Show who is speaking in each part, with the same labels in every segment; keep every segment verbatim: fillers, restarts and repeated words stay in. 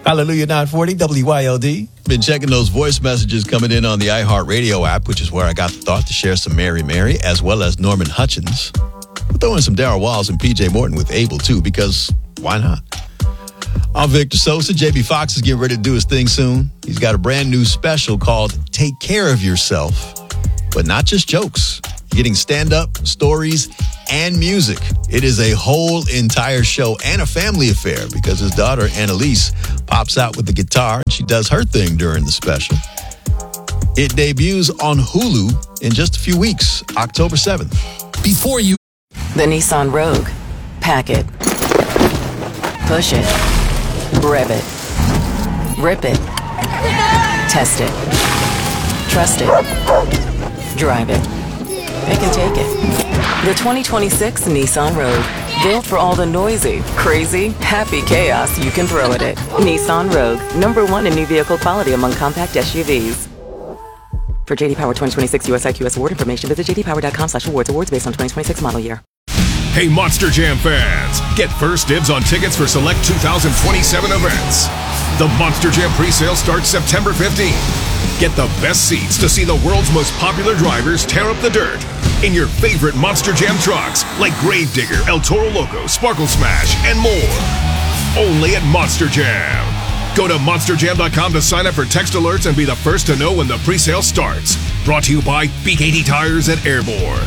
Speaker 1: Hallelujah nine forty W Y L D.
Speaker 2: Been checking those voice messages coming in on the iHeartRadio app, which is where I got the thought to share some Mary Mary, as well as Norman Hutchins. We'll throw in some Darryl Walls and P J Morton with Abel, too, because why not? I'm Victor Sosa. J B Fox is getting ready to do his thing soon. He's got a brand new special called Take Care of Yourself, but not just jokes. You're getting stand-up, stories, and music. It is a whole entire show and a family affair because his daughter, Annalise, pops out with the guitar and she does her thing during the special. It debuts on Hulu in just a few weeks, October seventh.
Speaker 3: Before you...
Speaker 4: The Nissan Rogue. Pack it. Push it. Rev it. Rip it. Test it. Trust it. Drive it. It can take it. The twenty twenty-six Nissan Rogue. Built for all the noisy, crazy, happy chaos you can throw at it. Nissan Rogue. Number one in new vehicle quality among compact S U Vs. For J D Power twenty twenty-six U S I Q S award information, visit j d power dot com slash awards. Awards based on twenty twenty-six model year.
Speaker 3: Hey, Monster Jam fans! Get first dibs on tickets for select two thousand twenty-seven events. The Monster Jam presale starts September fifteenth. Get the best seats to see the world's most popular drivers tear up the dirt in your favorite Monster Jam trucks like Gravedigger, El Toro Loco, Sparkle Smash, and more. Only at Monster Jam. Go to monster jam dot com to sign up for text alerts and be the first to know when the presale starts. Brought to you by B K T Tires at Airborne.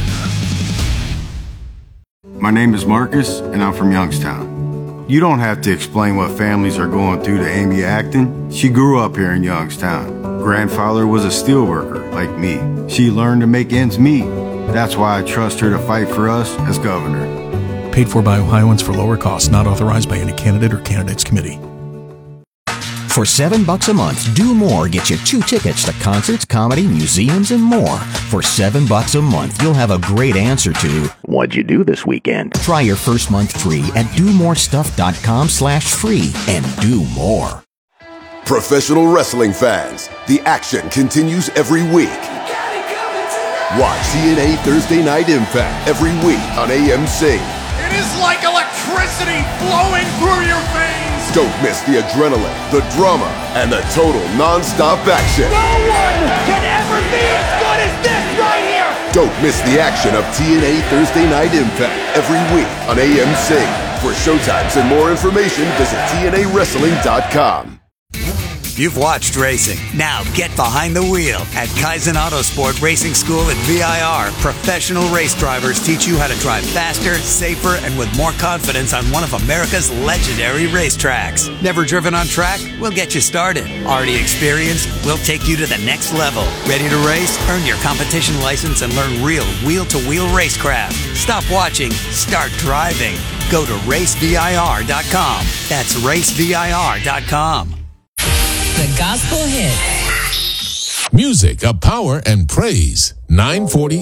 Speaker 5: My name is Marcus, and I'm from Youngstown. You don't have to explain what families are going through to Amy Acton. She grew up here in Youngstown. Grandfather was a steelworker, like me. She learned to make ends meet. That's why I trust her to fight for us as governor.
Speaker 6: Paid for by Ohioans for lower costs, not authorized by any candidate or candidates committee.
Speaker 7: For seven bucks a month, Do More gets you two tickets to concerts, comedy, museums, and more. For seven bucks a month, you'll have a great answer to what'd you do this weekend? Try your first month free at do more stuff dot com slash free and do more.
Speaker 8: Professional wrestling fans, the action continues every week. Watch T N A Thursday Night Impact every week on A M C.
Speaker 9: It is like electricity flowing through your veins.
Speaker 8: Don't miss the adrenaline, the drama, and the total non-stop action.
Speaker 9: No one can ever be as good as this right here.
Speaker 8: Don't miss the action of T N A Thursday Night Impact every week on A M C. For showtimes and more information, visit T N A wrestling dot com.
Speaker 10: You've watched racing. Now get behind the wheel. At Kaizen Autosport Racing School at V I R, professional race drivers teach you how to drive faster, safer, and with more confidence on one of America's legendary racetracks. Never driven on track? We'll get you started. Already experienced? We'll take you to the next level. Ready to race? Earn your competition license and learn real wheel-to-wheel racecraft. Stop watching. Start driving. Go to race V I R dot com. That's race V I R dot com.
Speaker 11: The Gospel Hit.
Speaker 12: Music of power and praise. nine forty